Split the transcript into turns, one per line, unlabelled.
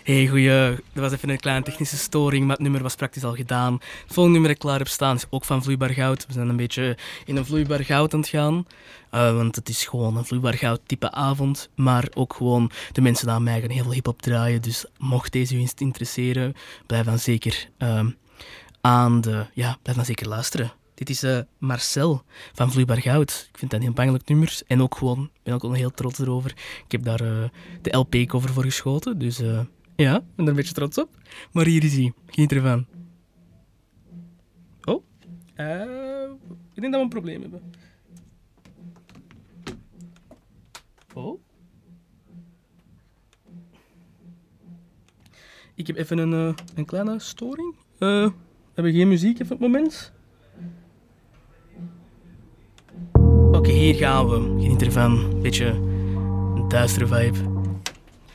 Hey, goeie. Er was even een kleine technische storing, maar het nummer was praktisch al gedaan. Het volgende nummer dat ik klaar heb staan is ook van Vloeibaar Goud. We zijn een beetje in een Vloeibaar Goud aan het gaan. Want het is gewoon een Vloeibaar Goud type avond. Maar ook gewoon de mensen die aan mij gaan heel veel hip-hop draaien. Dus mocht deze u eens interesseren, blijf dan zeker blijf dan zeker luisteren. Dit is Marcel van Vloeibaar Goud. Ik vind dat een heel bangelijk nummer. En ook gewoon, ik ben ook wel heel trots erover. Ik heb daar de LP-cover voor geschoten. Dus ja, ik ben er een beetje trots op. Maar hier is hij. Geniet ervan. Oh. Ik denk dat we een probleem hebben. Oh. Ik heb even een kleine storing. We hebben geen muziek even op het moment. Oké, hier gaan we. Geniet ervan. Beetje een duistere vibe.